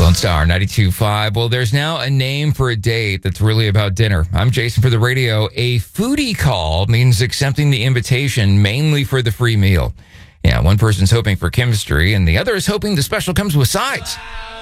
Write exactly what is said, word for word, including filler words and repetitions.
Lone Star ninety-two point five. Well, there's now a name for a date that's really about dinner. I'm Jason for the radio. A foodie call means accepting the invitation mainly for the free meal. Yeah, one person's hoping for chemistry, and the other is hoping the special comes with sides.